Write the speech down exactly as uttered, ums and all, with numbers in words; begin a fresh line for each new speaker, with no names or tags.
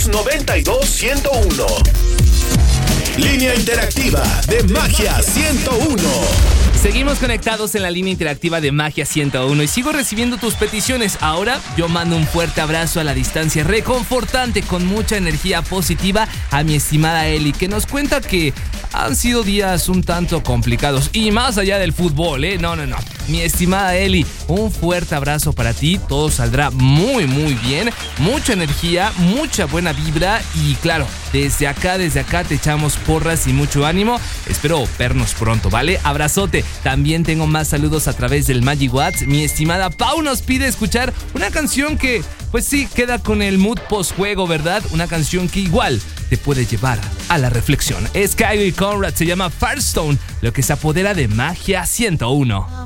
dos noventa y dos, ciento uno. Línea interactiva de Magia ciento uno.
Seguimos conectados en la línea interactiva de Magia ciento uno y sigo recibiendo tus peticiones. Ahora yo mando un fuerte abrazo a la distancia, reconfortante, con mucha energía positiva, a mi estimada Eli, que nos cuenta que han sido días un tanto complicados y más allá del fútbol, ¿eh? No, no, no. Mi estimada Eli, un fuerte abrazo para ti. Todo saldrá muy, muy bien. Mucha energía, mucha buena vibra y claro, desde acá, desde acá te echamos porras y mucho ánimo. Espero vernos pronto, ¿vale? Abrazote. También tengo más saludos a través del Magic Watts. Mi estimada Pau nos pide escuchar una canción que, pues sí, queda con el mood post-juego, ¿verdad? Una canción que igual te puede llevar a la reflexión. Es Kylie Conrad, se llama Firestone, lo que se apodera de Magia ciento uno.